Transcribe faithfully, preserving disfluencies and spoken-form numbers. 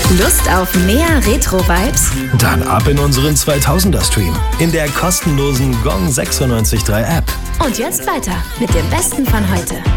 Lust auf mehr Retro-Vibes? Dann ab in unseren zweitausender-Stream in der kostenlosen Gong sechsundneunzig Komma drei App. Und jetzt weiter mit dem Besten von heute.